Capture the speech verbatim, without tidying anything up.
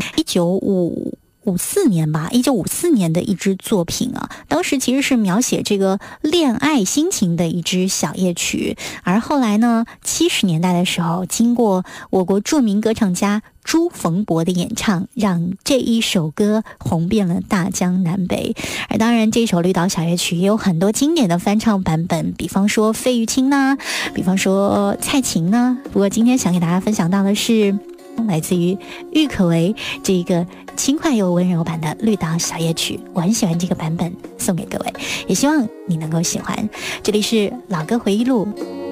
一九五五四年吧，一九五四年的一支作品啊，当时其实是描写这个恋爱心情的一支小夜曲。而后来呢，七十年代的时候，经过我国著名歌唱家朱逢博的演唱，让这一首歌红遍了大江南北。而当然，这首绿岛小夜曲也有很多经典的翻唱版本，比方说费玉清呢，比方说蔡琴呢。不过今天想给大家分享到的是来自于郁可唯这一个轻快又温柔版的绿岛小夜曲，我很喜欢这个版本，送给各位，也希望你能够喜欢。这里是老歌回忆录。